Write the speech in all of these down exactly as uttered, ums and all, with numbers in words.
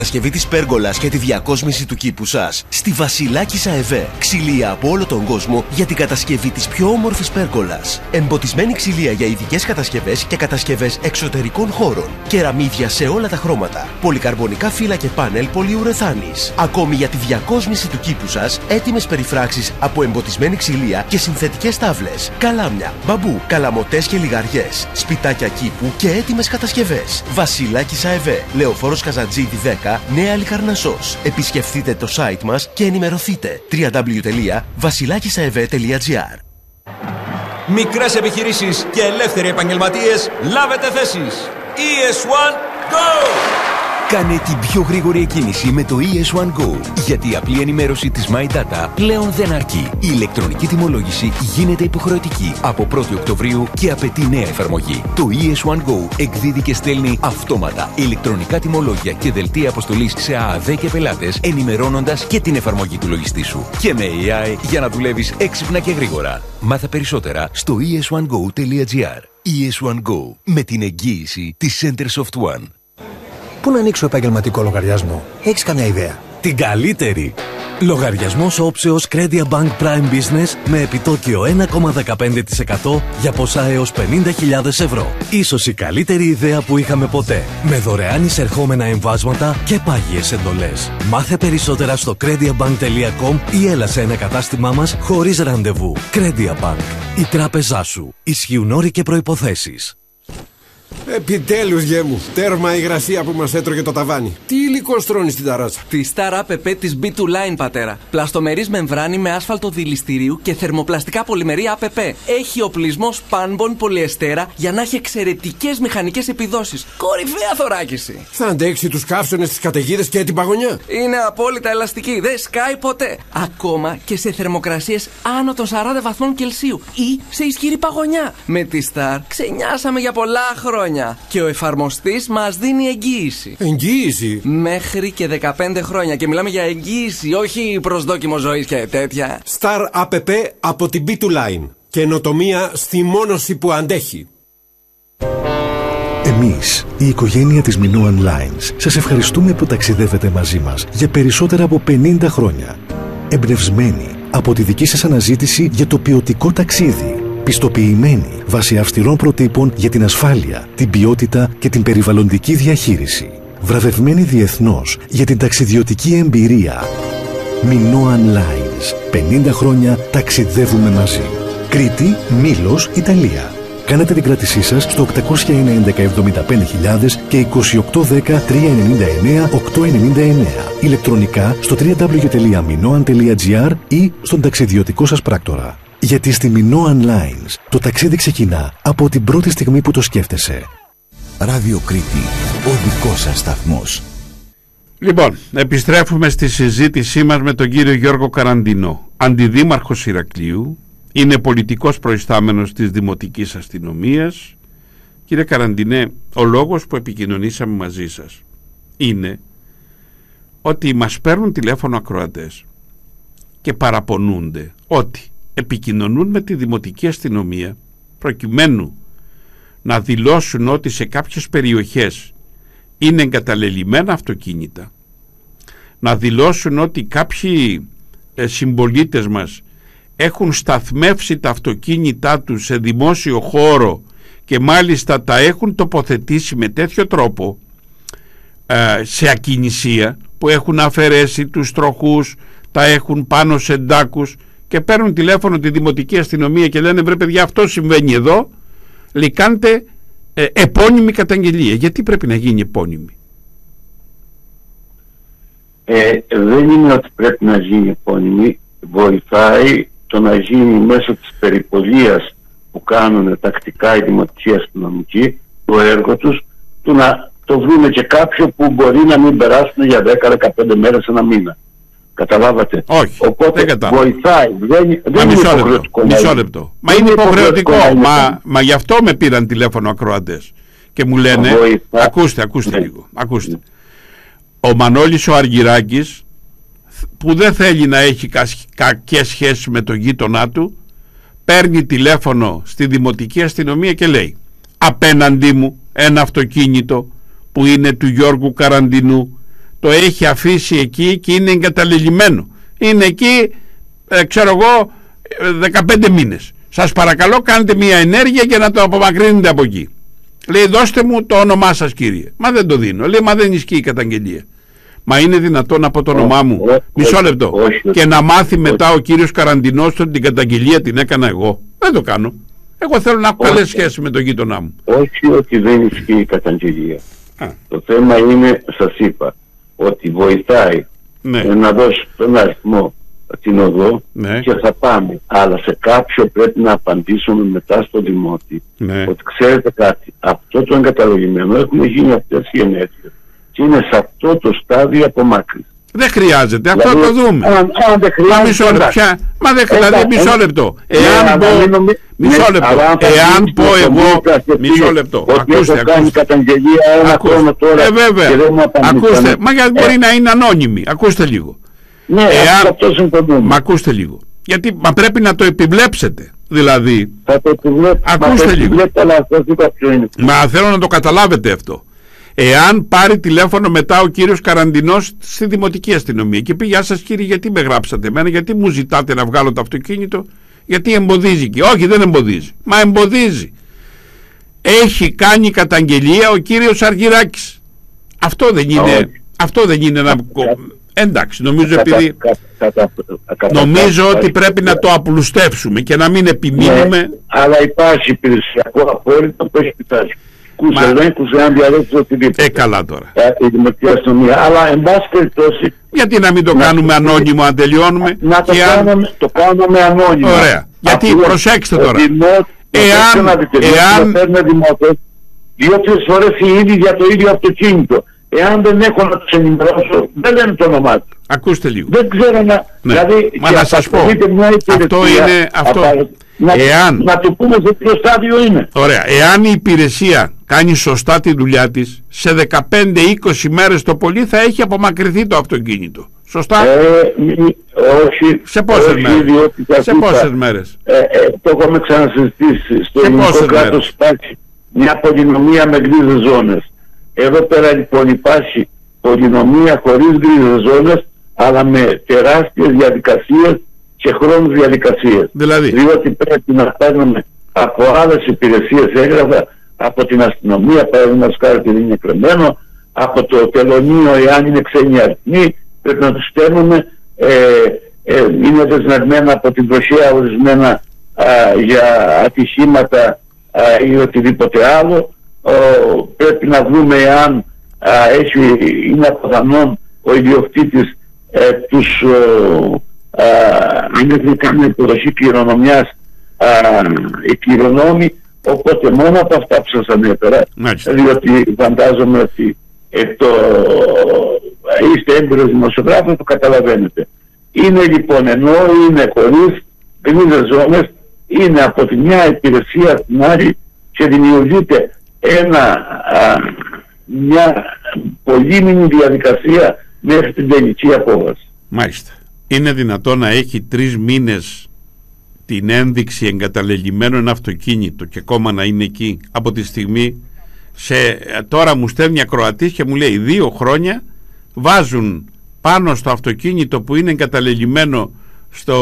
Κατασκευή της πέργολας και τη διακόσμηση του κήπου σας στη Βασιλάκησα ΕΒΕ. Ξυλία από όλο τον κόσμο για την κατασκευή της πιο όμορφης πέργολας. Εμποτισμένη ξυλία για ειδικές κατασκευές και κατασκευές εξωτερικών χώρων. Κεραμίδια σε όλα τα χρώματα. Πολυκαρμπονικά φύλλα και πάνελ πολυουρεθάνης. Ακόμη για τη διακόσμηση του κήπου σας, έτοιμες περιφράξεις από εμποτισμένη ξυλία και συνθετικές τάβλες. Καλάμια, μπαμπού, καλαμοτές και λιγαριές. Σπιτάκια κήπου και έτοιμες κατασκευές. Βασιλάκησα ΕΒΕ. Λεωφόρος Καζατζίδη δέκα. Νέα Λικαρνασσός. Επισκεφτείτε το site μας και ενημερωθείτε. double-u double-u double-u τελεία βασιλάκισαεβέ τελεία τζι άρ. Μικρές επιχειρήσεις και ελεύθεροι επαγγελματίες, λάβετε θέσεις. ι ες one Go! Κάνε την πιο γρήγορη εκκίνηση με το ι ες one Go, γιατί η απλή ενημέρωση της MyData πλέον δεν αρκεί. Η ηλεκτρονική τιμολόγηση γίνεται υποχρεωτική από πρώτη Οκτωβρίου και απαιτεί νέα εφαρμογή. Το ι ες one Go εκδίδει και στέλνει αυτόματα ηλεκτρονικά τιμολόγια και δελτία αποστολής σε ΑΑΔ και πελάτες, ενημερώνοντας και την εφαρμογή του λογιστή σου. Και με έι άι για να δουλεύεις έξυπνα και γρήγορα. Μάθε περισσότερα στο ι ες one go τελεία τζι άρ. ι ες one Go, με την εγγύηση της Centersoft One. Πού να ανοίξω επαγγελματικό λογαριασμό? Έχεις καμιά ιδέα? Την καλύτερη! Λογαριασμός όψεως Credia Bank Prime Business με επιτόκιο ένα κόμμα δεκαπέντε τοις εκατό για ποσά έως πενήντα χιλιάδες ευρώ. Ίσως η καλύτερη ιδέα που είχαμε ποτέ. Με δωρεάν εισερχόμενα εμβάσματα και πάγιες εντολές. Μάθε περισσότερα στο crediabank τελεία com ή έλα σε ένα κατάστημά μας χωρίς ραντεβού. Credia Bank. Η τράπεζά σου. Ισχύουν όροι και προϋποθέσεις. Επιτέλους, γε μου, τέρμα η υγρασία που μας έτρωγε το ταβάνι. Τι υλικό στρώνει στην ταράτσα? Τη Star ΑΠΠ της μπι two Line, πατέρα. Πλαστομερής μεμβράνη με άσφαλτο δηληστηρίου και θερμοπλαστικά πολυμερή ΑΠΠ. Έχει οπλισμό σπάνμπον πολυεστέρα για να έχει εξαιρετικές μηχανικές επιδόσεις. Κορυφαία θωράκιση. Θα αντέξει τους καύσονες, τις καταιγίδες και την παγωνιά. Είναι απόλυτα ελαστική, δεν σκάει ποτέ. Ακόμα και σε θερμοκρασίες άνω των σαράντα βαθμών Κελσίου ή σε ισχυρή παγωνιά. Με τη Star ξενιάσαμε για πολλά χρόνια. Και ο εφαρμοστής μας δίνει εγγύηση. Εγγύηση? Μέχρι και δεκαπέντε χρόνια. Και μιλάμε για εγγύηση, όχι προσδόκιμο ζωής και τέτοια. Star ΑΠΠ από την μπι two Line. Καινοτομία στη μόνωση που αντέχει. Εμείς, η οικογένεια της Minoan Lines, σας ευχαριστούμε που ταξιδεύετε μαζί μας για περισσότερα από πενήντα χρόνια. Εμπνευσμένοι από τη δική σας αναζήτηση για το ποιοτικό ταξίδι. Πιστοποιημένοι βάσει αυστηρών προτύπων για την ασφάλεια, την ποιότητα και την περιβαλλοντική διαχείριση. Βραβευμένοι διεθνώς για την ταξιδιωτική εμπειρία. Minoan Lines. πενήντα χρόνια ταξιδεύουμε μαζί. Κρήτη, Μήλος, Ιταλία. Κάνετε την κράτησή σας στο οκτακόσια ένα έντεκα εβδομήντα πέντε χιλιάδες και είκοσι οκτώ δέκα τριακόσια ενενήντα εννέα οκτακόσια ενενήντα εννέα. Ηλεκτρονικά στο double-u double-u double-u τελεία minoan τελεία τζι άρ ή στον ταξιδιωτικό σας πράκτορα. Γιατί στη Minoan Lines το ταξίδι ξεκινά από την πρώτη στιγμή που το σκέφτεσαι. Ράδιο Κρήτη, ο δικός σας σταθμός. Λοιπόν, επιστρέφουμε στη συζήτησή μας με τον κύριο Γιώργο Καραντινό, αντιδήμαρχος Ηρακλείου, είναι πολιτικός προϊστάμενος της Δημοτικής Αστυνομίας. Κύριε Καραντινέ, ο λόγος που επικοινωνήσαμε μαζί σας είναι ότι μας παίρνουν τηλέφωνο ακροατές και παραπονούνται ότι επικοινωνούν με τη Δημοτική Αστυνομία προκειμένου να δηλώσουν ότι σε κάποιες περιοχές είναι εγκαταλελειμμένα αυτοκίνητα, να δηλώσουν ότι κάποιοι ε, συμπολίτες μας έχουν σταθμεύσει τα αυτοκίνητά τους σε δημόσιο χώρο και μάλιστα τα έχουν τοποθετήσει με τέτοιο τρόπο ε, σε ακινησία, που έχουν αφαιρέσει τους τροχούς, τα έχουν πάνω σε ντάκους και παίρνουν τηλέφωνο τη Δημοτική Αστυνομία και λένε βρε παιδιά, αυτό συμβαίνει εδώ, λέει κάντε ε, επώνυμη καταγγελία. Γιατί πρέπει να γίνει επώνυμη? Ε, δεν είναι ότι πρέπει να γίνει επώνυμη, βοηθάει το να γίνει μέσω της περιπολίας που κάνουν τακτικά οι δημοτικοί αστυνομικοί το έργο τους, του να το βρούμε και κάποιο που μπορεί να μην περάσουν για δέκα με δεκαπέντε μέρες, ένα μήνα. Καταλάβατε? Όχι, οπότε δεν κατάλαβα. Βοηθάει. Δεν, δεν μα είναι μισό υποχρεωτικό. λεπτό, μισό λεπτό. Μα είναι υποχρεωτικό. Μα, μα γι' αυτό με πήραν τηλέφωνο ακροατές και μου λένε βοηθά. Ακούστε, ακούστε ναι. λίγο. Ακούστε. Ναι. Ο Μανώλης ο Αργυράκης, που δεν θέλει να έχει κακές σχέσεις με τον γείτονά του, παίρνει τηλέφωνο στη Δημοτική Αστυνομία και λέει απέναντί μου ένα αυτοκίνητο που είναι του Γιώργου Καραντινού, το έχει αφήσει εκεί και είναι εγκαταλελειμμένο. Είναι εκεί, ε, ξέρω εγώ, δεκαπέντε μήνες. Σας παρακαλώ, κάντε μια ενέργεια και να το απομακρύνετε από εκεί. Λέει, δώστε μου το όνομά σας, κύριε. Μα δεν το δίνω. Λέει, μα δεν ισχύει η καταγγελία. Μα είναι δυνατόν από το όνομά μου? Μισό λεπτό. Και να μάθει μετά ο κύριος Καραντινός ότι την καταγγελία την έκανα εγώ? Δεν το κάνω. Εγώ θέλω να έχω καλές σχέσεις με τον γείτονά μου. Όχι ότι δεν ισχύει η καταγγελία. Α. Το θέμα είναι, σας είπα, ότι βοηθάει, ναι, να δώσει τον αριθμό, την οδό, ναι, και θα πάμε. Αλλά σε κάποιο πρέπει να απαντήσουμε μετά στο δημότη, ναι, ότι ξέρετε κάτι, αυτό το εγκαταλογημένο έχουν γίνει αυτές οι ενέργειες και είναι σε αυτό το στάδιο απομάκρυνση. Δεν χρειάζεται, αυτό δηλαδή, το δούμε. Αν, αν δεν χρειάζεται, μισό λεπτό, πια, μα δεν χρειάζεται, μισό λεπτό. Εάν πω, μισό λεπτό, εάν πω εγώ, μισό λεπτό, ακούστε, ακούστε, ε, βέβαια, ακούστε, μα γιατί μπορεί να είναι ανώνυμη, ακούστε λίγο. Ναι, αυτό συμφωνούμε. Μα ακούστε λίγο, γιατί μα πρέπει να το επιβλέψετε. Δηλαδή, θα το επιβλέψετε, ακούστε λίγο, μα θέλω να το καταλάβετε αυτό. Εάν πάρει τηλέφωνο μετά ο κύριος Καραντινός στη Δημοτική Αστυνομία και πει, γεια σας κύριε, γιατί με γράψατε εμένα, γιατί μου ζητάτε να βγάλω το αυτοκίνητο, γιατί εμποδίζει και όχι, δεν εμποδίζει, μα εμποδίζει. Έχει κάνει καταγγελία ο κύριος Αργυράκης. Αυτό δεν είναι, αυτό δεν είναι ένα... Εντάξει, νομίζω επειδή νομίζω ότι πρέπει να το απλουστεύσουμε και να μην επιμείνουμε. Αλλά υπάρχει υπηρεσιακό απόρριτο που έχει κοιτάξει. Ε, καλά τώρα. Η Δημοτική Αστυνομία. Αλλά εν πάση περιπτώσει, γιατί να μην το κάνουμε ανώνυμο, αν τελειώνουμε? Να το κάνουμε ανώνυμο. Ωραία. Γιατί προσέξτε τώρα, εάν εάν δύο-τρεις φορές οι ίδιοι για το ίδιο αυτοκίνητο, εάν δεν έχω να τους ενημερώσω, δεν λένε το όνομά του. Ακούστε λίγο. Δεν ξέρω να... Δηλαδή, μα να σας πω, αυτό είναι αυτό. Να, εάν, να το πούμε σε ποιο στάδιο είναι. Ωραία. Εάν η υπηρεσία κάνει σωστά τη δουλειά της, σε δεκαπέντε είκοσι μέρες το πολύ θα έχει απομακρυνθεί το αυτοκίνητο. Σωστά? Ε, όχι. Σε πόσες όχι, μέρες? Σε πόσες μέρες? Ε, ε, το έχουμε ξανασυζητήσει. Στο ελληνικό κράτος υπάρχει μια πολυνομία με γκρίζες ζώνες. Εδώ πέρα λοιπόν υπάρχει πολυνομία χωρίς γκρίζες ζώνες, αλλά με τεράστιες διαδικασίες και χρόνους διαδικασίες. Δηλαδή. Διότι πρέπει να παίρνουμε από άλλες υπηρεσίες έγγραφα, από την αστυνομία, παραδείγματος χάρη ότι είναι κρεμμένο, από το τελωνείο, εάν είναι ξένοι αριθμοί, πρέπει να τους στέλνουμε. Ε, ε, είναι δεσμευμένα από την τροχέα ορισμένα α, για ατυχήματα α, ή οτιδήποτε άλλο. Ο, πρέπει να δούμε εάν α, έχει, είναι αποδανόν ο ιδιοκτήτης ε, τους ο, αν δεν κάνουν υποδοχή κληρονομιάς οι κληρονόμοι, οπότε μόνο από αυτά που σας ανέφερα, μάλιστα, διότι φαντάζομαι ότι ε, το, είστε έμπειρος δημοσιογράφος, το καταλαβαίνετε. Είναι λοιπόν, ενώ είναι χωρίς γκρίζες ζώνες, είναι από τη μια υπηρεσία στην άλλη και δημιουργείται ένα, α, μια πολύμηνη διαδικασία μέχρι την τελική απόβαση. Μάλιστα. Είναι δυνατόν να έχει τρεις μήνες την ένδειξη εγκαταλελειμμένο ένα αυτοκίνητο και ακόμα να είναι εκεί από τη στιγμή σε, τώρα μου στέλνει ακροατής και μου λέει δύο χρόνια βάζουν πάνω στο αυτοκίνητο που είναι εγκαταλελειμμένο στο,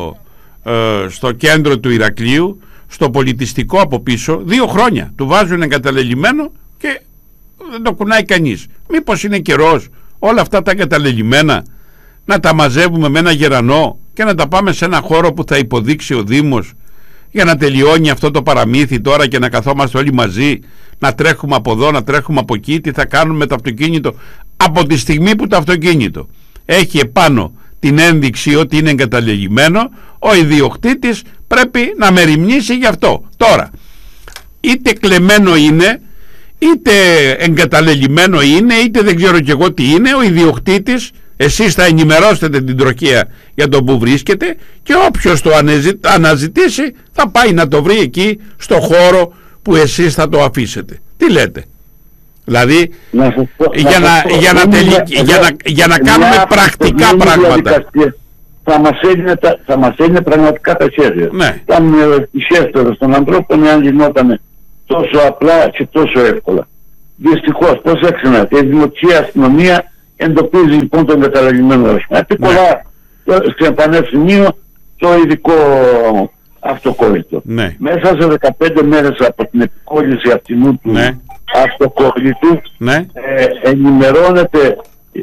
ε, στο κέντρο του Ηρακλείου, στο πολιτιστικό από πίσω, δύο χρόνια του βάζουν εγκαταλελειμμένο και δεν το κουνάει κανείς. Μήπως είναι καιρός όλα αυτά τα εγκαταλελειμμένα να τα μαζεύουμε με ένα γερανό και να τα πάμε σε ένα χώρο που θα υποδείξει ο Δήμος για να τελειώνει αυτό το παραμύθι τώρα και να καθόμαστε όλοι μαζί, να τρέχουμε από εδώ, να τρέχουμε από εκεί? Τι θα κάνουμε με το αυτοκίνητο από τη στιγμή που το αυτοκίνητο έχει επάνω την ένδειξη ότι είναι εγκαταλελειμμένο? Ο ιδιοκτήτης πρέπει να μεριμνήσει γι' αυτό. Τώρα, είτε κλεμμένο είναι, είτε εγκαταλελειμμένο είναι, είτε δεν ξέρω κι εγώ τι είναι, ο ιδιοκτήτης, εσείς θα ενημερώσετε την τροχέα για το που βρίσκεται και όποιος το αναζητήσει θα πάει να το βρει εκεί στο χώρο που εσείς θα το αφήσετε. Τι λέτε? Δηλαδή να πω, για, να, να, για, να τελει... για, για, να, για να κάνουμε πρακτικά πράγματα θα μας έγινε, θα μας έγινε πραγματικά τα χέρια. Ναι. Ήταν ευχησιέστερο των ανθρώπων εάν γινόταν τόσο απλά και τόσο εύκολα. Δυστυχώς, προσέξτε, η Δημοτική Αστυνομία εντοπίζει λοιπόν το εγκαταλελειμμένο όχημα. Επικολλά σε εμφανές σημείο το ειδικό αυτοκόλλητο. Ναι. Μέσα σε δεκαπέντε μέρες από την επικόλληση αυτινού του ναι. αυτοκόλλητου ναι. ε, ενημερώνεται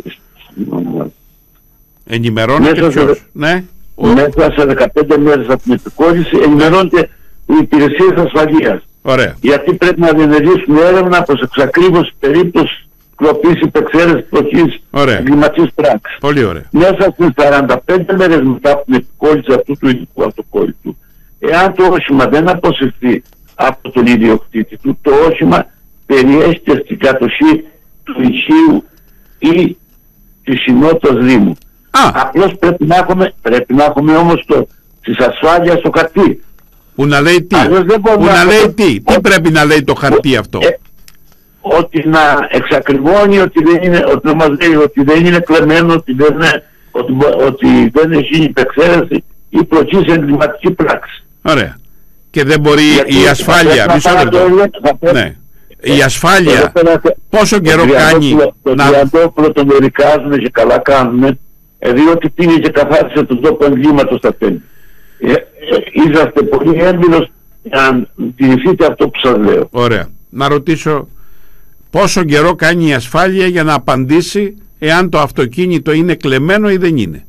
ενημερώνεται μέσα ποιος? Σε, ναι. μέσα σε δεκαπέντε μέρες από την επικόλληση ενημερώνεται οι υπηρεσίες ασφαλείας. Ωραία. Γιατί πρέπει να διενεργήσουν έρευνα προς εξακρίβωση περίπτωση κλοπής, υπεξαίρεσης, πλοκής, εγκληματικής πράξης. Πολύ ωραία. Μέσα στις σαράντα πέντε μέρες μετά από την επικόλληση αυτού του ειδικού αυτοκόλλητου, εάν το όχημα δεν αποσυρθεί από τον ιδιοκτήτη του, το όχημα περιέχεται στην κατοχή του Ηχείου ή της Συνότητας Δήμου. Α. Απλώς πρέπει να έχουμε, πρέπει να έχουμε όμως το, της ασφάλειας στο χαρτί. Που να λέει τι, που να, να λέει τι, τι πρέπει να λέει το χαρτί αυτό. Ε, ότι να εξακριβώνει ότι δεν είναι, ότι να μας λέει ότι δεν είναι κλεμμένο, ότι δεν, είναι, ότι, ότι δεν έχει υπεξαίρεση ή πλοκή σε εγκληματική πράξη. Ωραία. Και δεν μπορεί γιατί η ασφάλεια, μισό λεπτό. Ναι. Η ασφάλεια πόσο καιρό κάνει το να... Το Τριαντόπουλο τον ερικάζουν και καλά κάνουν, διότι πήγε και καθάρισε τον τόπο εγκλήματος στα τέλη. Ε, ε, είσαστε πολύ έμπειρος αν τηρηθείτε αυτό που σας λέω. Ωραία. Να ρωτήσω πόσο καιρό κάνει η ασφάλεια για να απαντήσει εάν το αυτοκίνητο είναι κλεμμένο ή δεν είναι.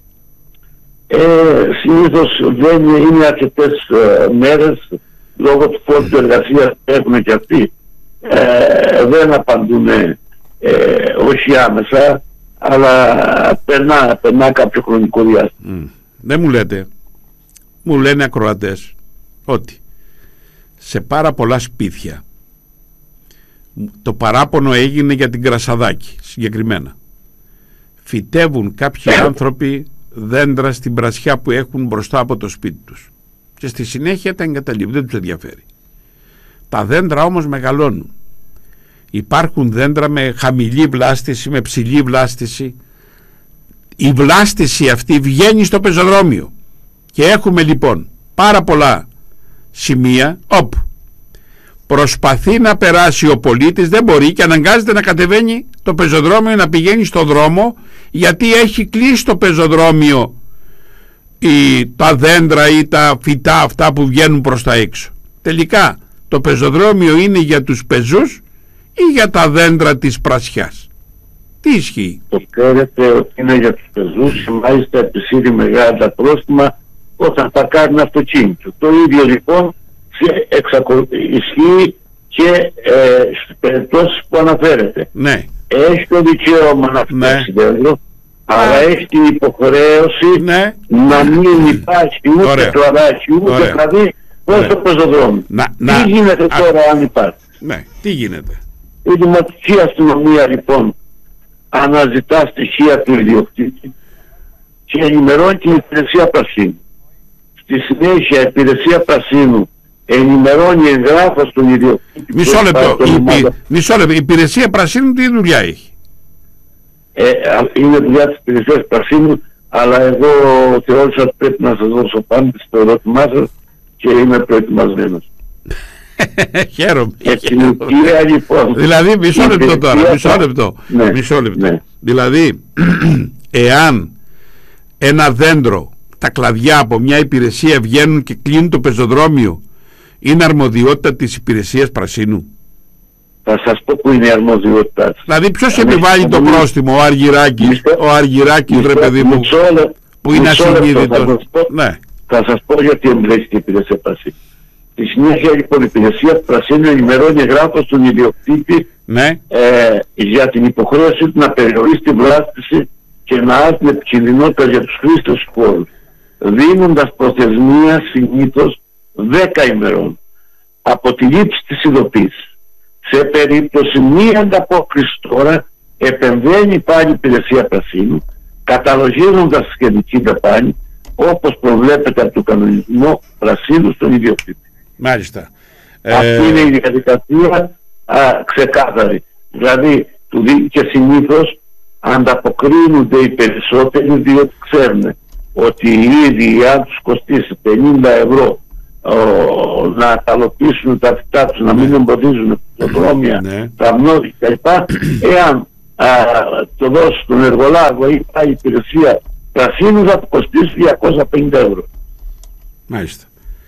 Ε, συνήθως δεν είναι αρκετές ε, μέρες λόγω του φόρτου εργασίας που έχουν και αυτοί. Ε, δεν απαντούν ε, όχι άμεσα, αλλά περνά, περνά κάποιο χρονικό διάστημα. Mm. Δεν μου λέτε, μου λένε ακροατές ότι σε πάρα πολλά σπίτια το παράπονο έγινε για την Κρασαδάκη συγκεκριμένα. Φυτεύουν κάποιοι άνθρωποι δέντρα στην πρασιά που έχουν μπροστά από το σπίτι τους και στη συνέχεια τα εγκαταλείπουν, δεν τους ενδιαφέρει. Τα δέντρα όμως μεγαλώνουν. Υπάρχουν δέντρα με χαμηλή βλάστηση, με ψηλή βλάστηση. Η βλάστηση αυτή βγαίνει στο πεζοδρόμιο και έχουμε λοιπόν πάρα πολλά σημεία όπου προσπαθεί να περάσει ο πολίτης, δεν μπορεί και αναγκάζεται να κατεβαίνει το πεζοδρόμιο, να πηγαίνει στο δρόμο, γιατί έχει κλείσει το πεζοδρόμιο η, τα δέντρα ή τα φυτά αυτά που βγαίνουν προς τα έξω. Τελικά το πεζοδρόμιο είναι για τους πεζούς ή για τα δέντρα της πρασιάς? Τι ισχύει? Το ξέρετε ότι είναι για τους πεζούς και μάλιστα επισύρει μεγάλα πρόστιμα όταν θα κάνουν αυτοκίνητο. Το ίδιο λοιπόν ισχύει και ε, στις περιπτώσεις που αναφέρεται. Ναι. Έχει το δικαίωμα να φτιάξει ναι. δέντρο, αλλά έχει την υποχρέωση ναι. να μην υπάρχει ούτε Ωραία. τουαλάκι ούτε δηλαδή προς το πεζοδρόμιο. Να, τι να, γίνεται α, τώρα αν υπάρχει? Ναι, τι γίνεται? Η δημοτική αστυνομία λοιπόν αναζητά στοιχεία του ιδιοκτήτη και ενημερώνει την υπηρεσία Πρασίνου. Στη συνέχεια η υπηρεσία Πρασίνου ενημερώνει εγγράφος τον ιδιοκτήτη. Μισό λεπτό, η, μισό λεπτό, η υπηρεσία Πρασίνου τι δουλειά έχει? Ε, είναι δουλειά της υπηρεσίας Πρασίνου, αλλά εγώ θεώρησα ότι πρέπει να σας δώσω απάντηση στο ερώτημά σας και είμαι προετοιμασμένος. Χαίρομαι. Κυρία, λοιπόν, δηλαδή μισό λεπτό τώρα, μισό λεπτό, ναι, μισό λεπτό. Ναι. Δηλαδή εάν ένα δέντρο, τα κλαδιά από μια υπηρεσία βγαίνουν και κλείνουν το πεζοδρόμιο, είναι αρμοδιότητα της υπηρεσίας Πρασίνου? Θα σας πω που είναι η αρμοδιότητά της. Δηλαδή ποιος επιβάλλει το πρόστιμο? Ο Αργυράκης, ο Αργυράκης ρε παιδί μου, που είναι ασυνείδητος. Ναι. Θα σας πω γιατί εμπλέκει η υπηρεσία Πρασίνου. Στη συνέχεια λοιπόν η υπηρεσία Πρασίνου ενημερώνει εγγράφος στον ιδιοκτήτη ναι. ε, για την υποχρέωση του να περιορίσει την βλάστηση και να άρει την επικινδυνότητα για τους χρήστες του χώρου, δίνοντας προθεσμία συνήθως δέκα ημερών από τη λήψη της ειδοποίησης. Σε περίπτωση μη ανταπόκριση τώρα επεμβαίνει πάλι η υπηρεσία Πρασίνου, καταλογίζοντας τη σχετική δαπάνη όπως προβλέπεται από το κανονισμό Πρασίνου στον ιδιοκτήτη. Μάλιστα. Αυτή ε... είναι η διαδικασία ξεκάθαρη. Δηλαδή του δι... και συνήθως ανταποκρίνονται οι περισσότεροι διότι ξέρουν ότι ήδη αν τους κοστίσει πενήντα ευρώ ο, να καλοποιήσουν τα φυτά τους, να μην εμποδίζουν τα δρόμια, τα μνόδια κλπ. Εάν α, το δώσει στον εργολάβο ή πάει υπηρεσία πρασίνου, θα του κοστίσει διακόσια πενήντα ευρώ. Μάλιστα.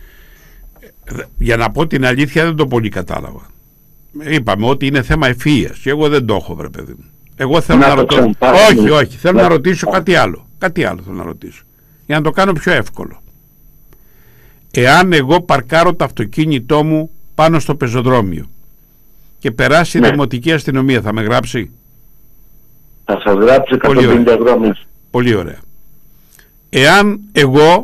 Για να πω την αλήθεια, δεν το πολύ κατάλαβα. Είπαμε ότι είναι θέμα ευφυΐας και εγώ δεν το έχω, βρε παιδί μου. Εγώ θέλω να, να ρωτήσω. Όχι, όχι, θέλω να, να ρωτήσω κάτι άλλο. Κάτι άλλο θέλω να ρωτήσω. Για να το κάνω πιο εύκολο. Εάν εγώ παρκάρω το αυτοκίνητό μου πάνω στο πεζοδρόμιο και περάσει η ναι. δημοτική αστυνομία, θα με γράψει? Θα σας γράψει εκατόν πενήντα ευρώ μέσα. Πολύ ωραία. Εάν εγώ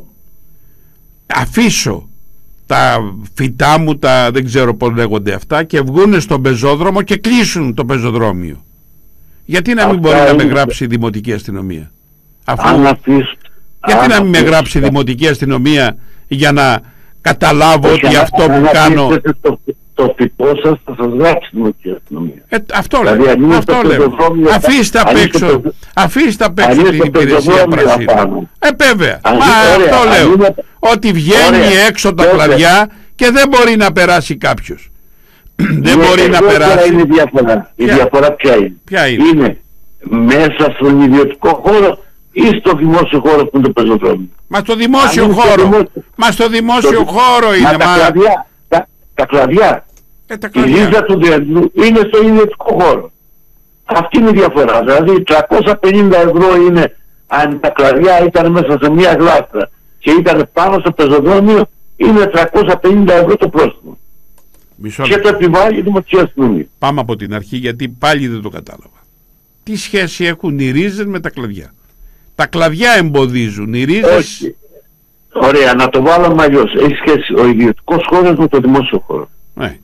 αφήσω τα φυτά μου, τα δεν ξέρω πώς λέγονται αυτά, και βγουν στον πεζόδρομο και κλείσουν το πεζοδρόμιο, γιατί να μην αυτά μπορεί είναι... να με γράψει η δημοτική αστυνομία? Αφού... Αν αφήσω... Γιατί αν να μην αφήσω... με γράψει η δημοτική αστυνομία για να καταλάβω ότι αν, αυτό αν που κάνω... Το, το φυτό σας θα σας γράψει η δημοτική αστυνομία. Ε, αυτό δηλαδή, λέω. Αυτό λέω. Αφήστε απ' έξω, αφήστε απ' έξω την υπηρεσία πρασίνου. Ε, βέβαια. Μα αυτό λέω. Ότι βγαίνει έξω τα κλαδιά και δεν μπορεί να περάσει κάποιος. Δεν μπορεί να περάσει. Είναι η διαφορά. Η διαφορά ποια είναι? Ποια είναι? Είναι μέσα στον ιδιωτικό χώρο ή στο δημόσιο χώρο που είναι το πεζοδρόμιο? Μα στο δημόσιο χώρο. Δημόσιο... Μα στο δημόσιο το... χώρο είναι. Μα, μα... Τα, κλαδιά, τα, τα κλαδιά. Ε, τα η ρίζα του δέντρου είναι στο ιδιωτικό χώρο. Αυτή είναι η διαφορά. Δηλαδή τριακόσια πενήντα ευρώ είναι αν τα κλαδιά ήταν μέσα σε μια γλάστρα και ήταν πάνω στο πεζοδρόμιο, είναι τριακόσια πενήντα ευρώ το πρόστιμο. Μισό και το επιβάλλει η δημοτική αστυνομία. Πάμε από την αρχή, γιατί πάλι δεν το κατάλαβα. Τι σχέση έχουν οι ρίζες με τα κλαδιά? Τα κλαδιά εμποδίζουν, οι ρίζες... Όχι. Ωραία, να το βάλουμε αλλιώς. Έχει σχέση ο ιδιωτικός χώρος με το δημόσιο χώρο. Ναι.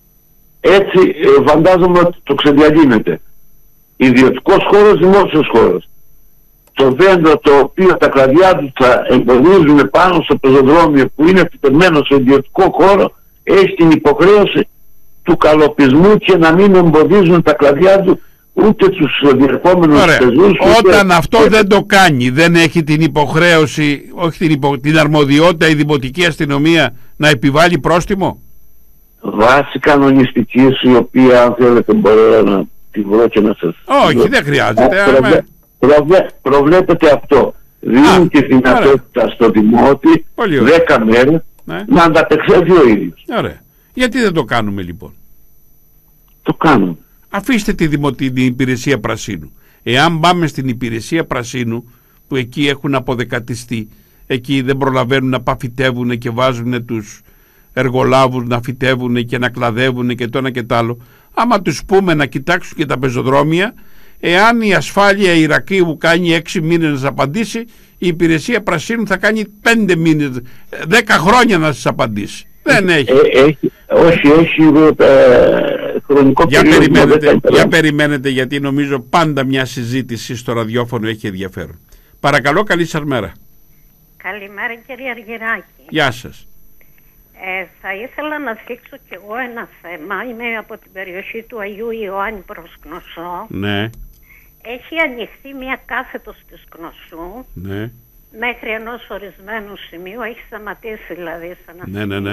Έτσι φαντάζομαι ότι το ξεδιαλύνεται. Ιδιωτικός χώρος, δημόσιος χώρος. Το δέντρο το οποίο τα κλαδιά του θα εμποδίζουν πάνω στο πεζοδρόμιο που είναι φυτευμένο σε ιδιωτικό χώρο, έχει την υποχρέωση του καλοπισμού και να μην εμποδίζουν τα κλαδιά του ούτε τους διερχόμενους πεζούς. Όταν ούτε... αυτό δεν το κάνει, δεν έχει την υποχρέωση, όχι την, υπο... την αρμοδιότητα η δημοτική αστυνομία να επιβάλλει πρόστιμο? Βάση κανονιστικής, η οποία αν θέλετε μπορώ να τη βρω και να σας... Όχι, δεν χρειάζεται. Προβλέ... Προβλέ... Προβλέπετε αυτό. Δίνει τη δυνατότητα ωραία. στο δημότη δέκα μέρες ναι. να ανταπεξέλθει ο ίδιος. Ωραία. Γιατί δεν το κάνουμε λοιπόν? Το κάνουμε. Αφήστε τη δημο... την υπηρεσία πρασίνου. Εάν πάμε στην υπηρεσία πρασίνου, που εκεί έχουν αποδεκατιστεί, εκεί δεν προλαβαίνουν να παφυτεύουν και βάζουν τους εργολάβους να φυτεύουν και να κλαδεύουν και το ένα και το άλλο, άμα τους πούμε να κοιτάξουν και τα πεζοδρόμια, εάν η ασφάλεια Ηρακλείου κάνει έξι μήνες να σας απαντήσει, η υπηρεσία πρασίνου θα κάνει πέντε μήνες, δέκα χρόνια να σας απαντήσει. Δεν έχει. Ε, έχει όχι, έχει ε, χρονικό για περιμένετε, για περιμένετε, γιατί νομίζω πάντα μια συζήτηση στο ραδιόφωνο έχει ενδιαφέρον. Παρακαλώ, καλή σας μέρα. Καλημέρα κύριε Αργυράκη. Γεια σας. Ε, θα ήθελα να θίξω κι εγώ ένα θέμα. Είμαι από την περιοχή του Αγίου Ιωάννη προς Κνωσό. Ναι. Έχει ανοιχθεί μια κάθετος της Κνωσού. Ναι. Μέχρι ενός ορισμένου σημείου. Έχει σταματήσει δηλαδή σε ένα ναι, σημείο.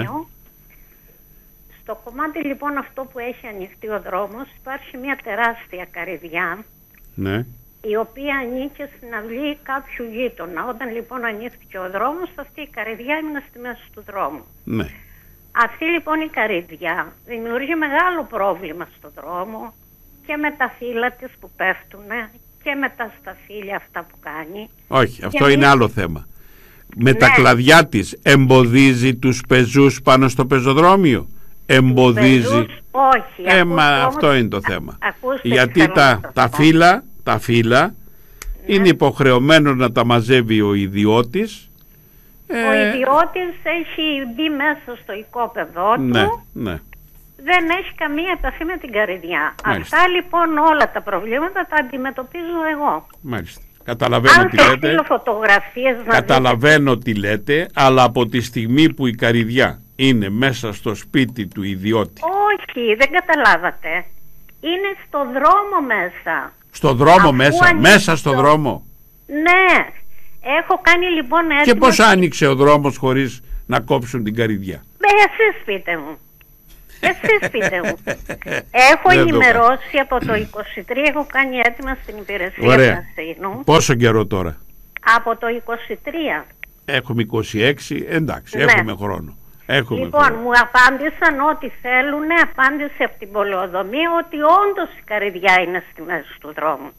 Ναι, ναι. Στο κομμάτι λοιπόν αυτό που έχει ανοιχτεί ο δρόμος υπάρχει μια τεράστια καρυδιά. Ναι. Η οποία ανήκε στην αυλή κάποιου γείτονα. Όταν λοιπόν ανοίχθηκε ο δρόμος, αυτή η καρυδιά έμεινε στη μέση του δρόμου. Ναι. Αυτή λοιπόν η καρυδιά δημιουργεί μεγάλο πρόβλημα στον δρόμο και με τα φύλλα της που πέφτουν και με τα σταφύλια αυτά που κάνει. Όχι, αυτό και είναι μη... άλλο θέμα. Με ναι. τα κλαδιά της εμποδίζει τους πεζούς πάνω στο πεζοδρόμιο? Εμποδίζει. Πεζούς, όχι. Ε, μα αυτό είναι το θέμα. Ακούστε, γιατί τα, τα φύλλα τα φύλλα ναι. είναι υποχρεωμένο να τα μαζεύει ο ιδιώτης. Ο ε... ιδιώτης έχει μπει μέσα στο οικόπεδό του. Ναι, ναι. Δεν έχει καμία επαφή με την καρυδιά. Μάλιστα. Αυτά λοιπόν όλα τα προβλήματα τα αντιμετωπίζω εγώ. Μάλιστα. Καταλαβαίνω αν τι λέτε. Φωτογραφίες Καταλαβαίνω τι λέτε, αλλά από τη στιγμή που η καρυδιά είναι μέσα στο σπίτι του ιδιώτη. Όχι, δεν καταλάβατε. Είναι στο δρόμο μέσα. Στο δρόμο αφού μέσα, ανήξω... μέσα στο δρόμο. Ναι, έχω κάνει λοιπόν έτοιμο... Και πώς άνοιξε ο δρόμος χωρίς να κόψουν την καρυδιά? Ε, εσείς πείτε μου. Εσείς πείτε μου. Έχω ενημερώσει από το είκοσι τρία, έχω κάνει έτοιμα στην υπηρεσία Πρασίνου. Πόσο καιρό τώρα? Από το είκοσι τρία. Έχουμε είκοσι έξι, εντάξει, ναι. έχουμε χρόνο. Έχουμε λοιπόν, χρόνο. μου απάντησαν ό,τι θέλουν, απάντησε από την πολεοδομία ότι όντως η Καρυδιά είναι στη μέση του δρόμου.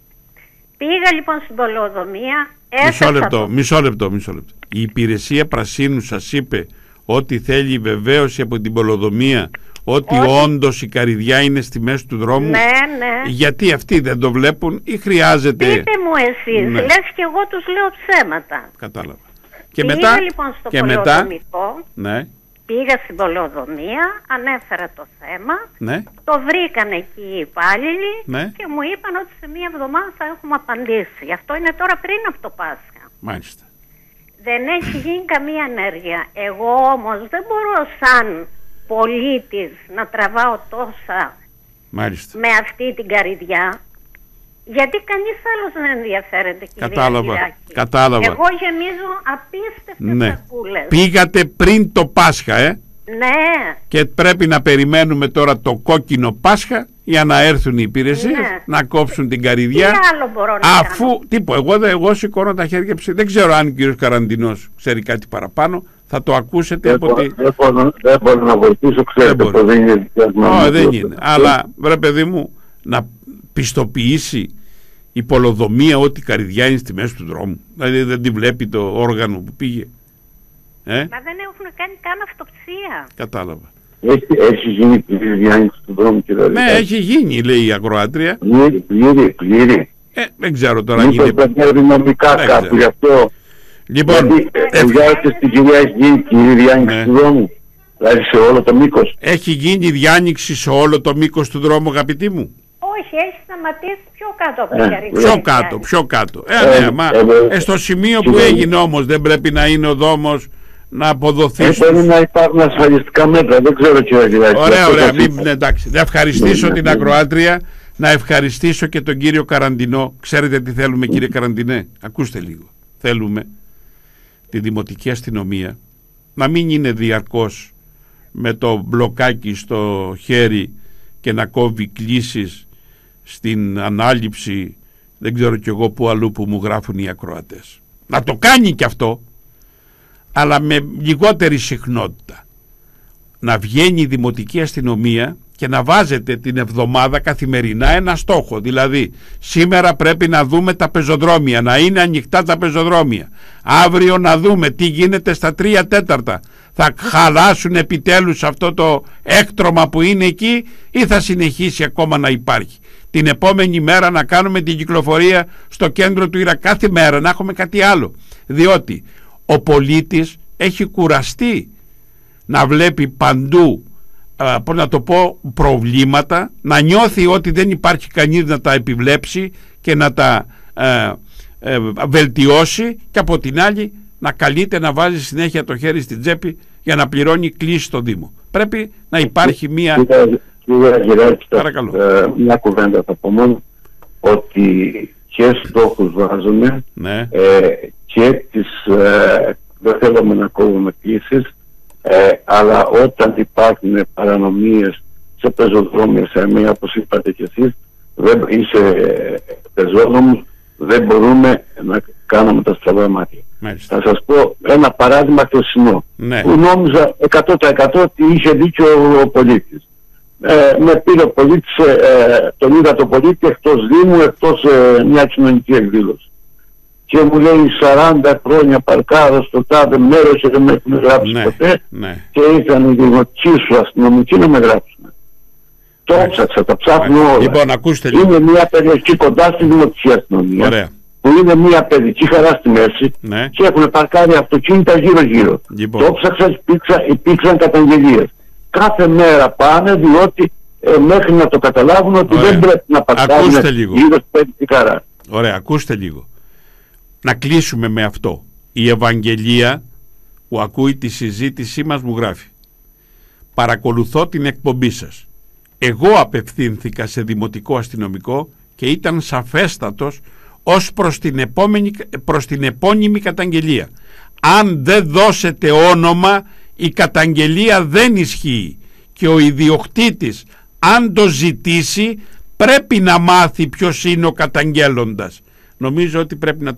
Πήγα λοιπόν στην πολεοδομία. Μισό λεπτό, το... μισό λεπτό, μισό λεπτό. Η υπηρεσία Πρασίνου σας είπε ότι θέλει βεβαίωση από την πολεοδομία ότι Όχι. όντως η Καρυδιά είναι στη μέση του δρόμου? Ναι, ναι. Γιατί αυτοί δεν το βλέπουν ή χρειάζεται? Πείτε μου εσείς, ναι. λες και εγώ τους λέω ψέματα. Κατάλαβα. Και Πήγα μετά, λοιπόν στο και πολεοδομικό, μετά, ναι. πήγα στην πολεοδομία, ανέφερα το θέμα, ναι. το βρήκαν εκεί οι υπάλληλοι ναι. και μου είπαν ότι σε μία εβδομάδα θα έχουμε απαντήσει. Αυτό είναι τώρα πριν από το Πάσχα. Μάλιστα. Δεν έχει γίνει καμία ενέργεια. Εγώ όμως δεν μπορώ σαν πολίτης να τραβάω τόσα Μάλιστα. με αυτή την Καρυδιά, γιατί κανείς άλλος δεν ενδιαφέρεται, κυρία Κατάλαβα. Κυράκη. Κατάλαβα. Εγώ γεμίζω απίστευτες ναι. σακούλες. Πήγατε πριν το Πάσχα, ε? Ναι. Και πρέπει να περιμένουμε τώρα το κόκκινο Πάσχα για να έρθουν οι υπηρεσίες, ναι. να κόψουν την Καρυδιά. Τι άλλο μπορώ να αφού, κάνω? Τι πω, εγώ, εγώ σηκώνω τα χέρια ψηλά. Δεν ξέρω αν ο κύριος Καραντινός ξέρει κάτι παραπάνω. Θα το ακούσετε δεν από τη... Δεν μπορώ, δεν μπορώ να βοηθήσω, ξέρετε πως δεν είναι δικιά μου. Όχι, δεν είναι. Αλλά, βρε παιδί μου, να πιστοποιήσει η πολεοδομία ότι η Καρυδιά είναι στη μέση του δρόμου. Δηλαδή δεν τη βλέπει το όργανο που πήγε. Ε? Μα δεν έχουν κάνει καν αυτοψία. Κατάλαβα. Έχει, έχει γίνει πλήρη διάνοιξη του δρόμου, κύριε Ναι, Ρητάκη. έχει γίνει, λέει η ακροάτρια. Πλήρη, πλήρη, πλήρη. Ε, δεν ξέρω τώρα αν είναι... δεν είναι νομικά κάπου, γι' αυτό... Λοιπόν... Δηλαδή, εγγυάται στην κυρία έχει γίνει πλήρη διάνοιξη ναι. του δρόμου. Δηλαδή σε όλο το μήκος. Έχει γίνει διάνοιξη σε όλο το μήκος του δρόμου, αγαπητή μου? Όχι, έχει σταματήσει πιο κάτω από την Καρυδιά. Πιο κάτω, πιο κάτω. Ε, ε, ναι, μα, ε, ε, στο σημείο που έγινε όμως δεν πρέπει να είναι ο δρόμος να αποδοθεί. Ε, πρέπει να υπάρχουν ασφαλιστικά μέτρα, δεν ξέρω τι έγινε. Ωραία, ωραία, μην, ναι, εντάξει. Να ευχαριστήσω ναι, την ναι, ακροάτρια, να ευχαριστήσω και τον κύριο Καραντινό. Ξέρετε τι θέλουμε, κύριε Καραντινέ? Ακούστε λίγο. Θέλουμε τη Δημοτική Αστυνομία να μην είναι διαρκώς με το μπλοκάκι στο χέρι και να κόβει κλήσεις στην ανάληψη, δεν ξέρω κι εγώ που αλλού που μου γράφουν οι ακροατές. Να το κάνει κι αυτό, αλλά με λιγότερη συχνότητα. Να βγαίνει η Δημοτική Αστυνομία και να βάζετε την εβδομάδα καθημερινά ένα στόχο. Δηλαδή, σήμερα πρέπει να δούμε τα πεζοδρόμια, να είναι ανοιχτά τα πεζοδρόμια. Αύριο να δούμε τι γίνεται στα τρία τέταρτα. Θα χαλάσουν επιτέλους αυτό το έκτρωμα που είναι εκεί ή θα συνεχίσει ακόμα να υπάρχει? Την επόμενη μέρα να κάνουμε την κυκλοφορία στο κέντρο του Ήρα, κάθε μέρα να έχουμε κάτι άλλο. Διότι ο πολίτης έχει κουραστεί να βλέπει παντού, α, πώς να το πω, προβλήματα, να νιώθει ότι δεν υπάρχει κανείς να τα επιβλέψει και να τα ε, ε, βελτιώσει, και από την άλλη να καλείται να βάζει συνέχεια το χέρι στην τσέπη για να πληρώνει κλίση στο Δήμο. Πρέπει να υπάρχει μία... Κύριε Γεράκη, ε, μια κουβέντα θα πω μόνο, ότι και στόχους βάζουμε ναι. ε, και τις, ε, δεν θέλουμε να κόβουμε κλήσεις, ε, αλλά όταν υπάρχουν παρανομίες σε πεζοδρόμια, σε μία, όπως είπατε και εσείς, δεν, ή σε πεζόδρομους, δεν μπορούμε να κάνουμε τα στραβά μάτια. Μάλιστα. Θα σας πω ένα παράδειγμα χθεσινό, ναι. που νόμιζα εκατό τοις εκατό ότι είχε δίκιο ο πολίτης. Ε, με πήρε ο πολίτης, ε, τον είδα τον πολίτη εκτός Δήμου, εκτός ε, μια κοινωνική εκδήλωση. Και μου λέει σαράντα χρόνια παρκάρω στο τάδε μέρος και δεν με έχουν γράψει ναι, ποτέ, ναι. και ήρθαν οι δημοτικοί σου αστυνομικοί να με γράψουν. Το έψαξα, τα ψάχνω όλα. Λοιπόν, ακούστε είναι λίγο. Μια περιοχή κοντά στη δημοτική αστυνομία. Ωραία. Που είναι μια παιδική χαρά στη μέση, ναι. και έχουν παρκάρει αυτοκίνητα γύρω-γύρω. Λοιπόν. Το ψάξα, υπήρξαν, υπήρξαν καταγγελίες. Κάθε μέρα πάνε, διότι ε, μέχρι να το καταλάβουν ότι Ωραία. δεν πρέπει να παρκάρουν γύρω στη παιδική χαρά. Ωραία, ακούστε λίγο. Να κλείσουμε με αυτό. Η Ευαγγελία που ακούει τη συζήτησή μας μου γράφει: παρακολουθώ την εκπομπή σας. Εγώ απευθύνθηκα σε δημοτικό αστυνομικό και ήταν σαφέστατος ως προς την, επόμενη, προς την επώνυμη καταγγελία. Αν δεν δώσετε όνομα, η καταγγελία δεν ισχύει και ο ιδιοκτήτης, αν το ζητήσει, πρέπει να μάθει ποιος είναι ο καταγγέλλοντας. Νομίζω ότι πρέπει να